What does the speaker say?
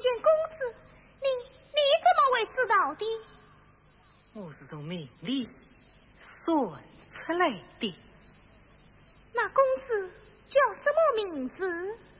见公子，你怎么会知道的？ 我是从命里算出来的。 那公子叫什么名字？